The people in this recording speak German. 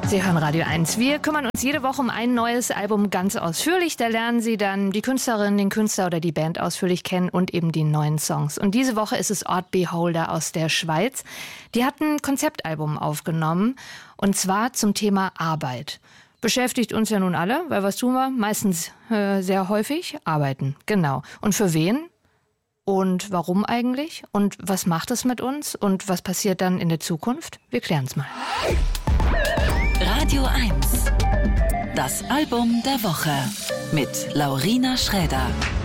Sie hören Radio 1. Wir kümmern uns jede Woche um ein neues Album ganz ausführlich. Da lernen Sie dann die Künstlerin, den Künstler oder die Band ausführlich kennen und eben die neuen Songs. Und diese Woche ist es Odd Beholder aus der Schweiz. Die hat ein Konzeptalbum aufgenommen und zwar zum Thema Arbeit. Beschäftigt uns ja nun alle, weil was tun wir? Meistens sehr häufig arbeiten, genau. Und für wen? Und warum eigentlich? Und was macht es mit uns? Und was passiert dann in der Zukunft? Wir klären es mal. Radio 1. Das Album der Woche mit Laurina Schräder.